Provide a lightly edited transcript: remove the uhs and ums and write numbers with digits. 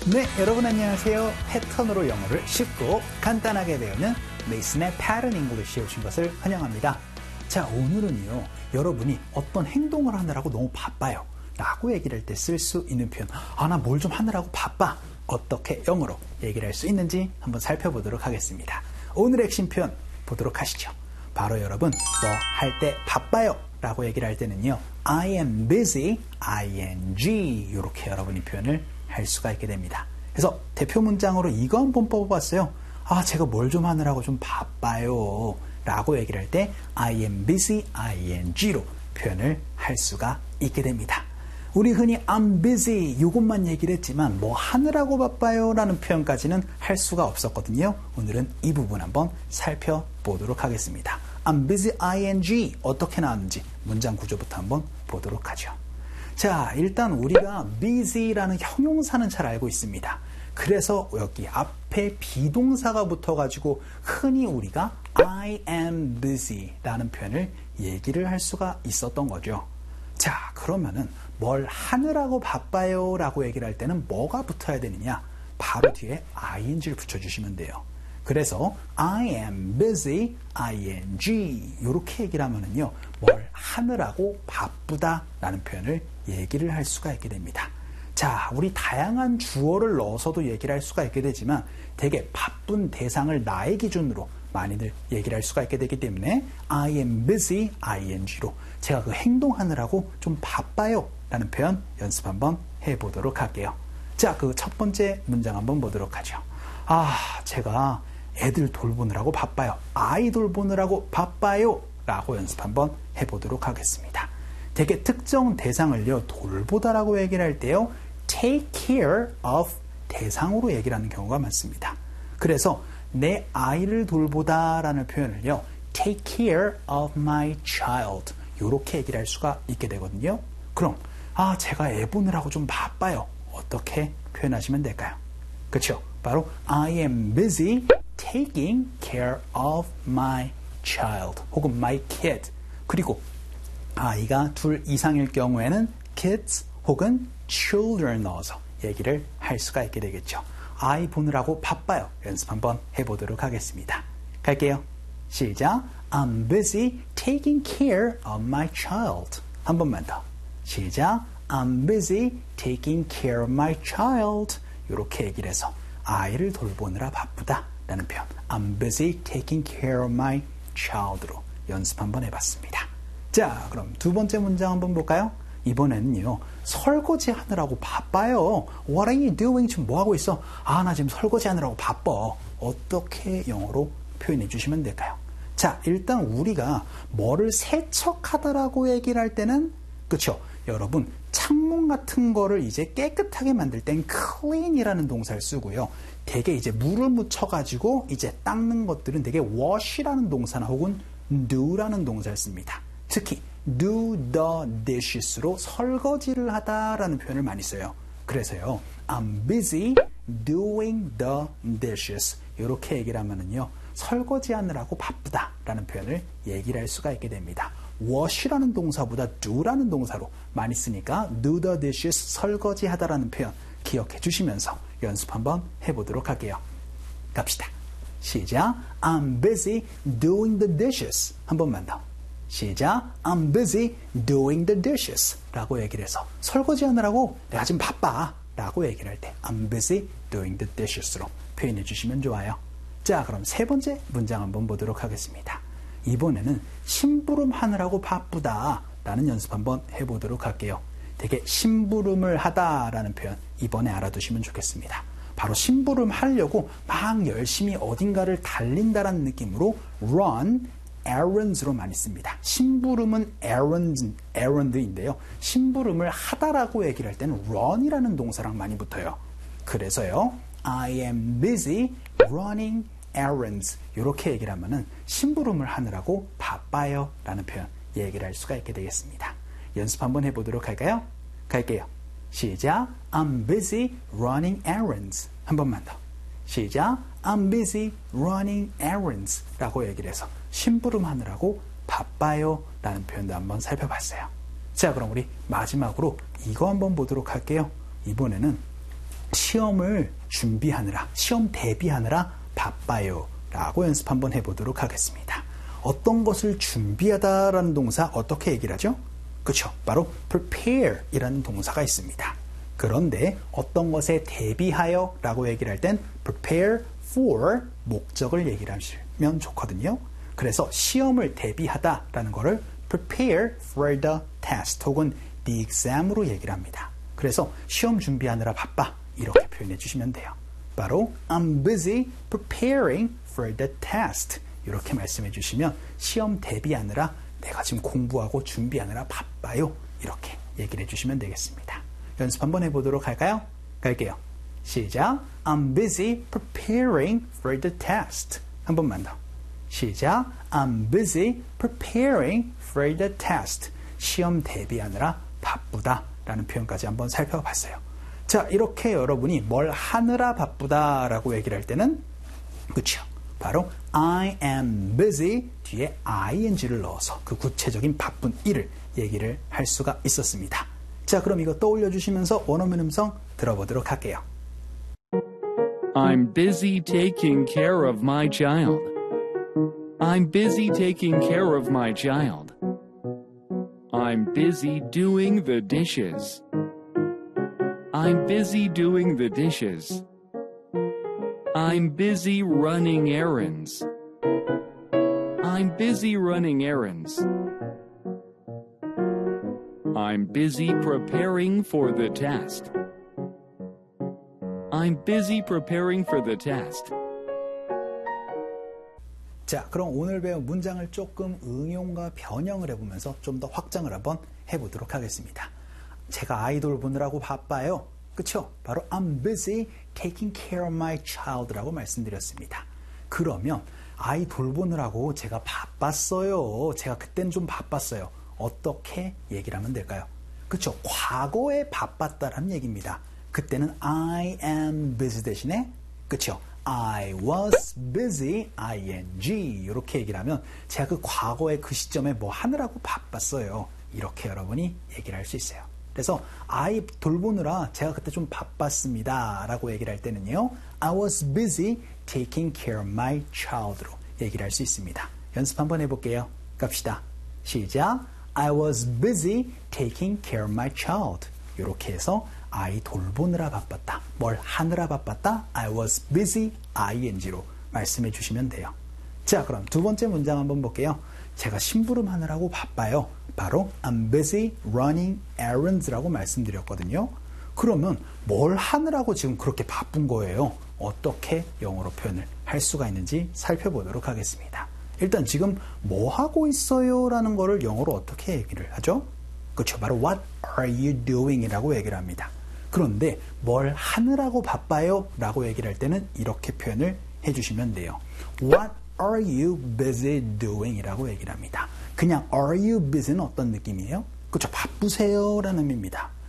네, 여러분 안녕하세요. 패턴으로 영어를 쉽고 간단하게 배우는 메이슨의 Pattern English에 오신 것을 환영합니다. 자, 오늘은요, 여러분이 어떤 행동을 하느라고 너무 바빠요 라고 얘기를 할 때 쓸 수 있는 표현, 나 뭘 좀 하느라고 바빠, 어떻게 영어로 얘기를 할 수 있는지 한번 살펴보도록 하겠습니다. 오늘의 핵심 표현 보도록 하시죠. 바로 여러분, 뭐 할 때 바빠요 라고 얘기를 할 때는요, I am busy, ing 이렇게 여러분이 표현을 할 수가 있게 됩니다. 그래서 대표 문장으로 이거 한번 뽑아봤어요. 제가 뭘 좀 하느라고 좀 바빠요 라고 얘기를 할 때 I am busy, ing로 표현을 할 수가 있게 됩니다. 우리 흔히 I'm busy 이것만 얘기를 했지만 뭐 하느라고 바빠요 라는 표현까지는 할 수가 없었거든요. 오늘은 이 부분 한번 살펴보도록 하겠습니다. I'm busy, ing 어떻게 나왔는지 문장 구조부터 한번 보도록 하죠. 자, 일단 우리가 busy라는 형용사는 잘 알고 있습니다. 그래서 여기 앞에 비동사가 붙어가지고 흔히 우리가 I am busy라는 표현을 얘기를 할 수가 있었던 거죠. 자, 그러면은 뭘 하느라고 바빠요 라고 얘기를 할 때는 뭐가 붙어야 되느냐? 바로 뒤에 ing를 붙여주시면 돼요. 그래서 I am busy, ing 이렇게 얘기를 하면은요, 뭘 하느라고 바쁘다 라는 표현을 얘기를 할 수가 있게 됩니다. 자, 우리 다양한 주어를 넣어서도 얘기를 할 수가 있게 되지만 되게 바쁜 대상을 나의 기준으로 많이들 얘기를 할 수가 있게 되기 때문에 I am busy, ing로 제가 그 행동하느라고 좀 바빠요 라는 표현 연습 한번 해보도록 할게요. 자, 그 첫 번째 문장 한번 보도록 하죠. 제가 애들 돌보느라고 바빠요. 아이 돌보느라고 바빠요 라고 연습 한번 해보도록 하겠습니다. 되게 특정 대상을요, 돌보다라고 얘기를 할 때요, take care of 대상으로 얘기를 하는 경우가 많습니다. 그래서 내 아이를 돌보다라는 표현을요, take care of my child 이렇게 얘기를 할 수가 있게 되거든요. 그럼 제가 애 보느라고 좀 바빠요. 어떻게 표현하시면 될까요? 그렇죠? 바로 I am busy taking care of my child 혹은 my kid. 그리고 아이가 둘 이상일 경우에는 kids 혹은 children 넣어서 얘기를 할 수가 있게 되겠죠. 아이 보느라고 바빠요. 연습 한번 해보도록 하겠습니다. 갈게요. 시작. I'm busy taking care of my child. 한 번만 더. 시작. I'm busy taking care of my child. 이렇게 얘기를 해서 아이를 돌보느라 바쁘다 라는 표현, I'm busy taking care of my child로 연습 한번 해봤습니다. 자, 그럼 두 번째 문장 한번 볼까요? 이번에는요, 설거지 하느라고 바빠요. What are you doing? 지금 뭐 하고 있어? 나 지금 설거지 하느라고 바빠. 어떻게 영어로 표현해 주시면 될까요? 자, 일단 우리가 뭐를 세척하다라고 얘기를 할 때는, 그쵸? 여러분, 창문 같은 거를 이제 깨끗하게 만들 땐 clean이라는 동사를 쓰고요. 되게 이제 물을 묻혀가지고 이제 닦는 것들은 되게 wash라는 동사나 혹은 do라는 동사를 씁니다. 특히 do the dishes로 설거지를 하다라는 표현을 많이 써요. 그래서요, I'm busy doing the dishes 이렇게 얘기를 하면은요, 설거지 하느라고 바쁘다라는 표현을 얘기를 할 수가 있게 됩니다. wash라는 동사보다 do라는 동사로 많이 쓰니까 do the dishes 설거지 하다라는 표현 기억해 주시면서 연습 한번 해보도록 할게요. 갑시다. 시작. I'm busy doing the dishes. 한 번만 더. 시작. I'm busy doing the dishes 라고 얘기를 해서 설거지 하느라고 내가 지금 바빠 라고 얘기를 할 때 I'm busy doing the dishes로 표현해 주시면 좋아요. 자, 그럼 세 번째 문장 한번 보도록 하겠습니다. 이번에는 심부름 하느라고 바쁘다 라는 연습 한번 해보도록 할게요. 되게 심부름을 하다라는 표현 이번에 알아두시면 좋겠습니다. 바로 심부름 하려고 막 열심히 어딘가를 달린다라는 느낌으로 run, errands로 많이 씁니다. 심부름은 errand인데요. 심부름을 하다라고 얘기를 할 때는 run이라는 동사랑 많이 붙어요. 그래서요, I am busy running errands 이렇게 얘기를 하면은 심부름을 하느라고 바빠요 라는 표현 얘기를 할 수가 있게 되겠습니다. 연습 한번 해보도록 할까요? 갈게요. 시작. I'm busy running errands. 한 번만 더. 시작. I'm busy running errands 라고 얘기를 해서 심부름 하느라고 바빠요 라는 표현도 한번 살펴봤어요. 자, 그럼 우리 마지막으로 이거 한번 보도록 할게요. 이번에는 시험을 준비하느라, 시험 대비하느라 바빠요 라고 연습 한번 해보도록 하겠습니다. 어떤 것을 준비하다라는 동사 어떻게 얘기를 하죠? 그렇죠. 바로 prepare 이라는 동사가 있습니다. 그런데 어떤 것에 대비하여 라고 얘기를 할 땐 prepare for 목적을 얘기를 하시면 좋거든요. 그래서 시험을 대비하다 라는 거를 prepare for the test 혹은 the exam으로 얘기를 합니다. 그래서 시험 준비하느라 바빠 이렇게 표현해 주시면 돼요. 바로 I'm busy preparing for the test 이렇게 말씀해 주시면 시험 대비하느라 내가 지금 공부하고 준비하느라 바빠요 이렇게 얘기를 해주시면 되겠습니다. 연습 한번 해보도록 할까요? 갈게요. 시작. I'm busy preparing for the test. 한 번만 더. 시작. I'm busy preparing for the test. 시험 대비하느라 바쁘다 라는 표현까지 한번 살펴봤어요. 자, 이렇게 여러분이 뭘 하느라 바쁘다 라고 얘기를 할 때는 그렇죠. 바로 I am busy 뒤에 ing를 넣어서 그 구체적인 바쁜 일을 얘기를 할 수가 있었습니다. 자, 그럼 이거 떠올려 주시면서 원어민 음성 들어보도록 할게요. I'm busy taking care of my child. I'm busy taking care of my child. I'm busy doing the dishes. I'm busy doing the dishes. I'm busy running errands. I'm busy running errands. I'm busy preparing for the test. I'm busy preparing for the test. 자, 그럼 오늘 배운 문장을 조금 응용과 변형을 해보면서 좀 더 확장을 한번 해보도록 하겠습니다. 제가 아이 돌보느라고 바빠요. 그쵸? 바로 I'm busy taking care of my child라고 말씀드렸습니다. 그러면 아이 돌보느라고 제가 바빴어요. 제가 그때는 좀 바빴어요. 어떻게 얘기를 하면 될까요? 그쵸? 과거에 바빴다라는 얘기입니다. 그때는 I am busy 대신에 그쵸? I was busy, ing 이렇게 얘기를 하면 제가 그 과거의 그 시점에 뭐 하느라고 바빴어요. 이렇게 여러분이 얘기를 할 수 있어요. 그래서 아이 돌보느라 제가 그때 좀 바빴습니다 라고 얘기를 할 때는요 I was busy taking care of my child로 얘기를 할 수 있습니다. 연습 한번 해볼게요. 갑시다. 시작. I was busy taking care of my child. 이렇게 해서 아이 돌보느라 바빴다. 뭘 하느라 바빴다. I was busy ing로 말씀해 주시면 돼요. 자, 그럼 두 번째 문장 한번 볼게요. 제가 심부름 하느라고 바빠요. 바로 I'm busy running errands라고 말씀드렸거든요. 그러면 뭘 하느라고 지금 그렇게 바쁜 거예요? 어떻게 영어로 표현을 할 수가 있는지 살펴보도록 하겠습니다. 일단 지금 뭐 하고 있어요? 라는 거를 영어로 어떻게 얘기를 하죠? 그렇죠. 바로 What are you doing? 이라고 얘기를 합니다. 그런데 뭘 하느라고 바빠요? 라고 얘기를 할 때는 이렇게 표현을 해주시면 돼요. What are you busy doing? 이라고 얘기를 합니다. 그냥 are you busy는 어떤 느낌이에요? 그렇죠. 바쁘세요? 라는 의미입니다.